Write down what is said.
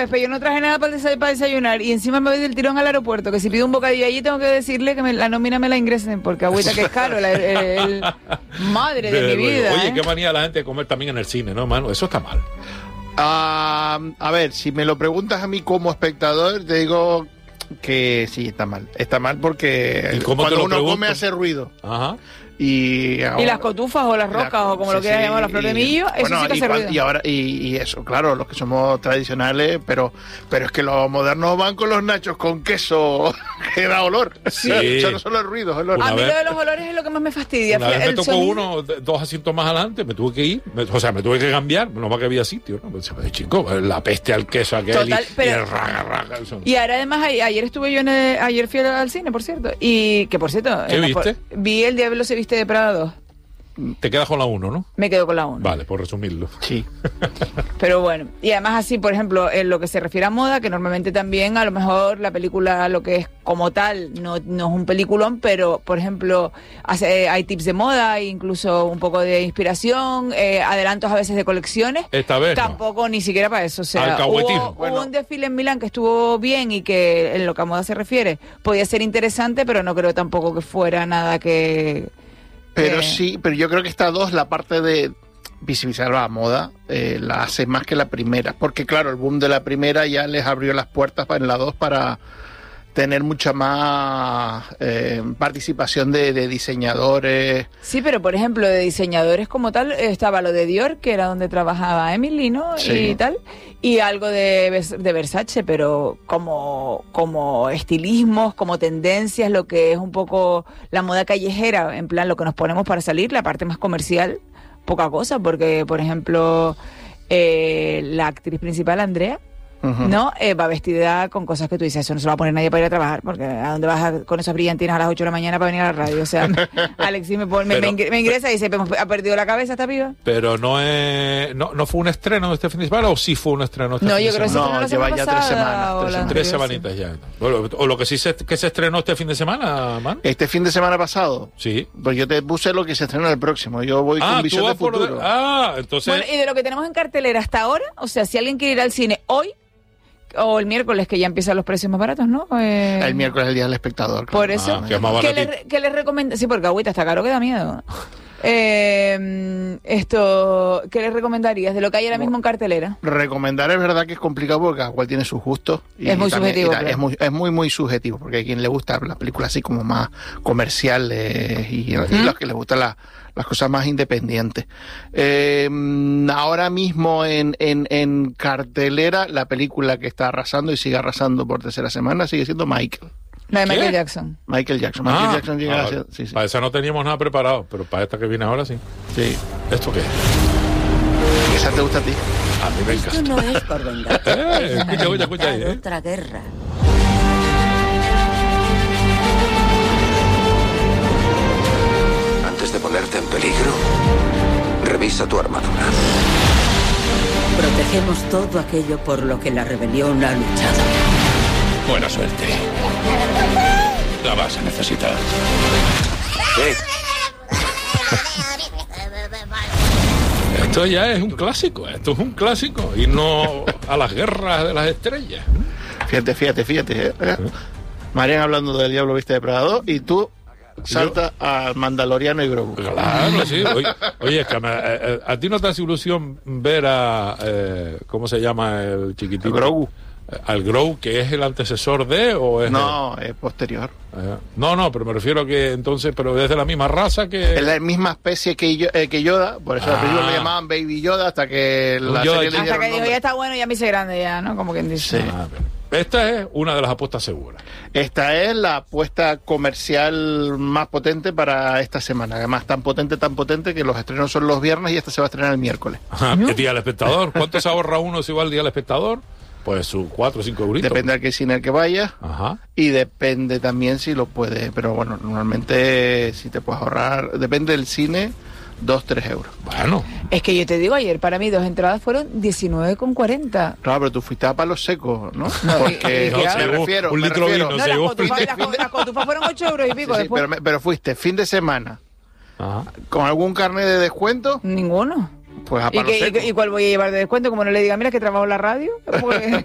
después yo no traje nada para desayunar y encima me voy del tirón al aeropuerto, que si pido un bocadillo allí tengo que decirle que la nómina me la ingresen, porque agüita que es caro, madre de mi vida. Oye, qué manía la gente de comer también en el cine, ¿no, mano? Eso está mal. A ver, si me lo preguntas a mí como espectador, te digo que sí, está mal. Está mal porque cuando uno come hace ruido. Ajá. Y las cotufas o las rocas o como lo quieras llamar, la flor de millo, eso sí que hace ruido. Y ahora y eso, claro, los que somos tradicionales, pero es que los modernos van con los nachos con queso que da olor. Sí. Eso no solo el ruido, es olor. A mí lo de los olores es lo que más me fastidia. Una vez me tocó dos asientos más adelante, me tuve que ir, me tuve que cambiar, no más que había sitio, ¿no? Pues, chico, la peste al queso aquel. Total, y el raga. Y ahora además, ayer estuve yo ayer fui al cine, por cierto, y que por cierto... ¿Qué viste? Vi El Diablo se viste de Prada 2. Te quedas con la 1, ¿no? Me quedo con la 1. Vale, por resumirlo. Sí. Pero bueno, y además así, por ejemplo, en lo que se refiere a moda, que normalmente también a lo mejor la película, lo que es como tal, no es un peliculón, pero por ejemplo, hay tips de moda, incluso un poco de inspiración, adelantos a veces de colecciones. Esta vez tampoco, no. Ni siquiera para eso. O sea, hubo un desfile en Milán que estuvo bien y que en lo que a moda se refiere podía ser interesante, pero no creo tampoco que fuera nada que... Pero sí, pero yo creo que esta 2, la parte de visibilizar la moda, la hace más que la primera. Porque claro, el boom de la primera ya les abrió las puertas en la 2 para tener mucha más participación de diseñadores. Sí, pero por ejemplo, de diseñadores como tal, estaba lo de Dior, que era donde trabajaba Emily, ¿no? Sí. Y tal, y algo de Versace, pero como estilismos, como tendencias, lo que es un poco la moda callejera, en plan lo que nos ponemos para salir, la parte más comercial, poca cosa, porque por ejemplo, la actriz principal, Andrea, ¿no? Va vestida con cosas que tú dices, eso no se lo va a poner nadie para ir a trabajar, porque ¿a dónde vas con esos brillantinas a las 8 de la mañana para venir a la radio? O sea, Alexis me ingresa y dice, ¿ha perdido la cabeza esta piba? Pero no fue un estreno este fin de semana, ¿o sí fue un estreno este fin de semana? Yo creo que no, lleva ya 3 semanas. 3 semanitas ya. O lo que sí que se estrenó este fin de semana, man. ¿Este fin de semana pasado? Sí. Pues yo te puse lo que se estrena el próximo. Yo voy con visión de futuro. Entonces... Bueno, y de lo que tenemos en cartelera hasta ahora, o sea, si alguien quiere ir al cine hoy, o el miércoles, que ya empiezan los precios más baratos, ¿no? El miércoles es el día del espectador. Claro. Por eso, ¿qué les recomienda? Sí, porque agüita está caro que da miedo. ¿Qué les recomendarías de lo que hay ahora mismo en cartelera? Recomendar es verdad que es complicado porque cada cual tiene sus gustos. Y es muy subjetivo. Es muy subjetivo, porque a quien le gusta las películas así como más comerciales y los que les gustan las cosas más independientes. Ahora mismo en cartelera, la película que está arrasando y sigue arrasando por tercera semana sigue siendo Michael. La de Michael Jackson. Michael Jackson llega a ser... Sí. Para esa no teníamos nada preparado, pero para esta que viene ahora sí. Sí. ¿Esto qué es? ¿Esa te gusta a ti? A mí me encanta. Esto no es por venganza. Escucha ahí, otra guerra. Antes de ponerte en peligro, revisa tu armadura. Protegemos todo aquello por lo que la rebelión ha luchado. Buena suerte. La vas a necesitar. Esto ya es un clásico, y no a las guerras de las estrellas. Fíjate. Marian hablando del Diablo viste de Prada 2 y tú salta al Mandaloriano y Grogu. Claro, sí. Oye, es que a ti no te hace ilusión ver a... ¿cómo se llama el chiquitito? Grogu. ¿Al Grogu, que es el antecesor de, o es...? No, es posterior. No, pero me refiero a que entonces, pero es de la misma raza que... Es la misma especie que Yoda, por eso al principio le llamaban Baby Yoda hasta que la serie le hasta que dijo, ya está bueno, ya me hice grande ya, ¿no? Como quien dice. Sí. Esta es una de las apuestas seguras. Esta es la apuesta comercial más potente para esta semana. Además, tan potente que los estrenos son los viernes y esta se va a estrenar el miércoles. El Día del Espectador. ¿Cuánto se ahorra uno si va al Día del Espectador? Pues sus 4 o 5 euritos. Depende de qué cine al que vaya. Ajá. Y depende también si lo puede. Pero bueno, normalmente si te puedes ahorrar, depende del cine, 2-3 euros. Bueno. Es que yo te digo, ayer para mí 2 entradas fueron 19,40. Claro, pero tú fuiste a palos secos, ¿no? No, porque me refiero. Un litro de vino. No, las cotufas fueron 8 euros y pico Sí, después. pero fuiste fin de semana. Ajá. ¿Con algún carnet de descuento? Ninguno. Pues a palos secos. ¿Y cuál voy a llevar de descuento? Como no le diga, mira que trabajo en la radio. Pues...